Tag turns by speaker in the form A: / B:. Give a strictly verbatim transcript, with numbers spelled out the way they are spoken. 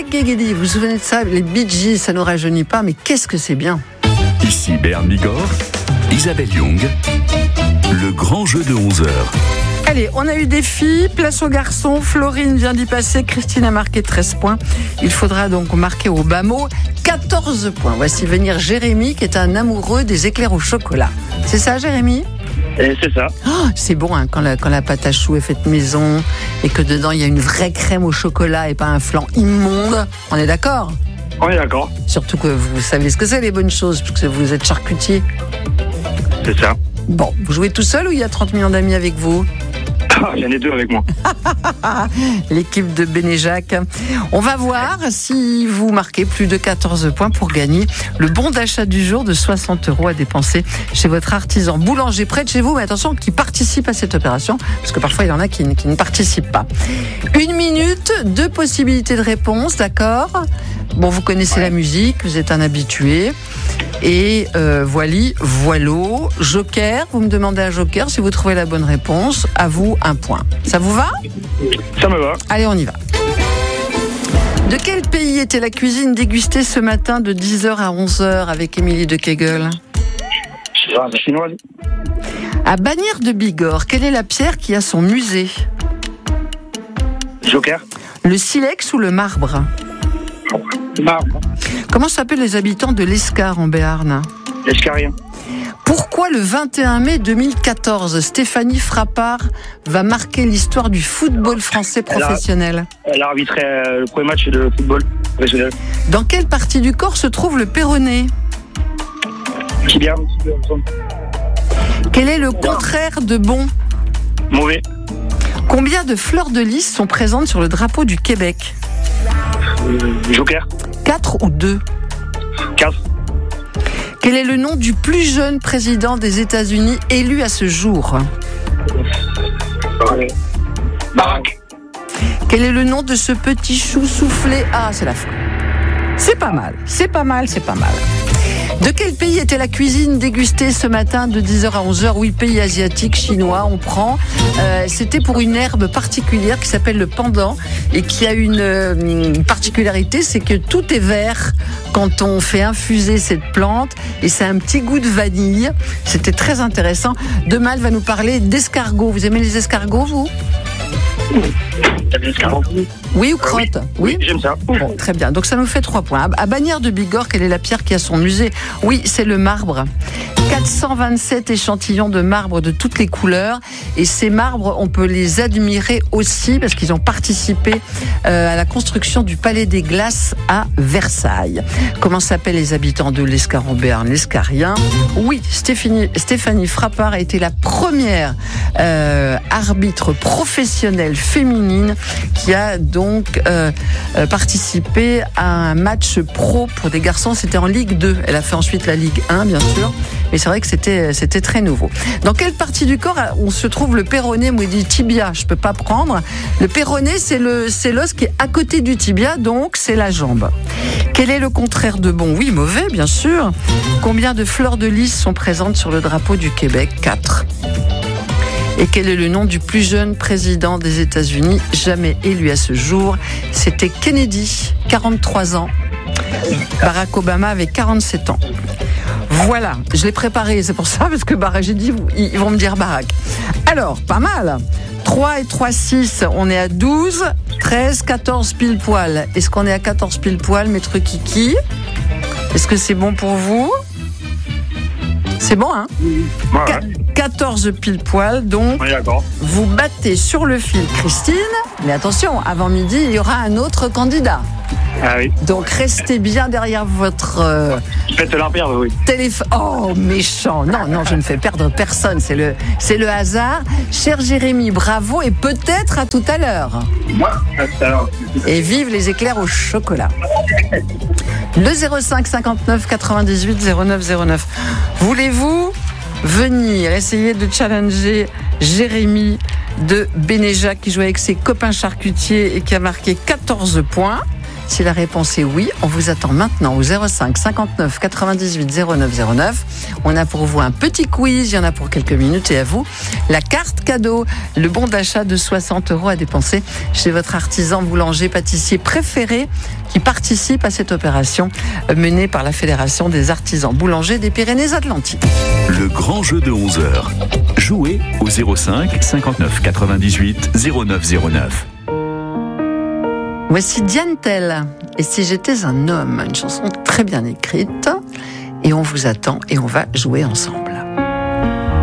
A: Gay Guédi, vous vous souvenez de ça? Les Bee Gees, ça nous rajeunit pas, mais qu'est-ce que c'est bien.
B: Ici Bern Bigorre, Isabelle Young, le grand jeu de onze heures.
A: Allez, on a eu des filles, place aux garçons. Florine vient d'y passer, Christine a marqué treize points. Il faudra donc marquer au bas mot quatorze points. Voici venir Jérémy, qui est un amoureux des éclairs au chocolat. C'est ça, Jérémy?
C: Et c'est ça.
A: Oh, c'est bon hein, quand, la, quand la pâte à choux est faite maison et que dedans il y a une vraie crème au chocolat et pas un flan immonde. On est d'accord?
C: On est d'accord.
A: Surtout que vous savez ce que c'est les bonnes choses, puisque vous êtes charcutier.
C: C'est ça.
A: Bon, vous jouez tout seul ou il y a trente millions d'amis avec vous?
C: Il y en a deux avec moi.
A: L'équipe de Bénéjac. On va voir si vous marquez plus de quatorze points pour gagner le bon d'achat du jour de soixante euros à dépenser chez votre artisan boulanger près de chez vous. Mais attention, qui participe à cette opération, parce que parfois il y en a qui, qui ne participent pas. Une minute, deux possibilités de réponse, d'accord? Bon, vous connaissez ouais. la musique, vous êtes un habitué. Et euh, voili, voilo, joker, vous me demandez un joker, si vous trouvez la bonne réponse, à vous un point. Ça vous va?
C: Ça me va.
A: Allez, on y va. De quel pays était la cuisine dégustée ce matin de dix heures à onze heures avec Émilie de Kegel?
C: Chinoise.
A: À Bagnères de Bigorre, quelle est la pierre qui a son musée?
C: Joker.
A: Le silex ou le marbre?
C: Marbre.
A: Comment s'appellent les habitants de l'Escar en Béarn?
C: Escarien.
A: Pourquoi le vingt et un mai deux mille quatorze, Stéphanie Frappard va marquer l'histoire du football français professionnel?
C: Elle a, elle a arbitré le premier match de football professionnel.
A: Dans quelle partie du corps se trouve le péroné?
C: Tibia.
A: Quel est le contraire de bon?
C: Mauvais.
A: Combien de fleurs de lys sont présentes sur le drapeau du Québec?
C: Euh, Joker.
A: Quatre ou deux?
C: Quatre.
A: Quel est le nom du plus jeune président des États-Unis élu à ce jour?
C: Barack.
A: Quel est le nom de ce petit chou soufflé? Ah, c'est la fin. C'est pas mal, c'est pas mal, c'est pas mal. De quel pays était la cuisine dégustée ce matin de dix heures à onze heures? Oui, pays asiatique, chinois, on prend. Euh, c'était pour une herbe particulière qui s'appelle le pandan et qui a une, une particularité, c'est que tout est vert quand on fait infuser cette plante et ça a un petit goût de vanille. C'était très intéressant. Demain, elle va nous parler d'escargots. Vous aimez les escargots, vous? Oui ou crotte?
C: Oui, oui, j'aime ça.
A: Bon, très bien. Donc ça nous fait trois points. À Bagnères de Bigorre, quelle est la pierre qui a son musée? Oui, c'est le marbre. quatre cent vingt-sept échantillons de marbre de toutes les couleurs. Et ces marbres, on peut les admirer aussi parce qu'ils ont participé euh, à la construction du Palais des Glaces à Versailles. Comment s'appellent les habitants de l'Escar en Béarn? L'escarien. Oui, Stéphanie, Stéphanie Frappard a été la première euh, arbitre professionnelle féminine qui a donc euh, euh, participé à un match pro pour des garçons. C'était en Ligue deux. Elle a fait ensuite la Ligue un, bien sûr. Mais c'est vrai que c'était, c'était très nouveau. Dans quelle partie du corps on se trouve le péroné? Moi, je dis tibia, je peux pas prendre. Le péroné, c'est le, c'est l'os qui est à côté du tibia, donc c'est la jambe. Quel est le contraire de bon? Oui, mauvais, bien sûr. Combien de fleurs de lys sont présentes sur le drapeau du Québec? Quatre. Et quel est le nom du plus jeune président des États-Unis jamais élu à ce jour? C'était Kennedy, quarante-trois ans. Barack Obama avait quarante-sept ans. Voilà, je l'ai préparé, c'est pour ça, parce que Barack, j'ai dit, ils vont me dire Barack. Alors, pas mal. trois et trois, six, on est à douze, treize, quatorze pile poil. Est-ce qu'on est à quatorze pile poil, maître Kiki? Est-ce que c'est bon pour vous? C'est bon, hein?
C: Ouais.
A: quatorze pile poil, donc
C: ouais, d'accord.
A: Vous battez sur le fil Christine, mais attention, avant midi, il y aura un autre candidat.
C: Ah oui.
A: Donc restez bien derrière votre euh,
C: faites-la perdre, oui.
A: téléphone. Oh, méchant. Non, non, je ne fais perdre personne, c'est le, c'est le hasard. Cher Jérémy, bravo et peut-être à tout à l'heure.
C: Moi, à tout à l'heure.
A: Et vive les éclairs au chocolat. Le zéro cinq cinquante-neuf quatre-vingt-dix-huit zéro neuf zéro neuf. Voulez-vous venir essayer de challenger Jérémy de Bénéjac qui joue avec ses copains charcutiers et qui a marqué quatorze points? Si la réponse est oui, on vous attend maintenant au zéro cinq cinquante-neuf quatre-vingt-dix-huit zéro neuf zéro neuf. On a pour vous un petit quiz, il y en a pour quelques minutes, et à vous, la carte cadeau, le bon d'achat de soixante euros à dépenser chez votre artisan boulanger pâtissier préféré qui participe à cette opération menée par la Fédération des artisans boulangers des Pyrénées-Atlantiques.
B: Le grand jeu de onze heures. Jouez au zéro cinq cinquante-neuf quatre-vingt-dix-huit zéro neuf zéro neuf.
A: Voici Diane Tell, et si j'étais un homme, une chanson très bien écrite, et on vous attend et on va jouer ensemble.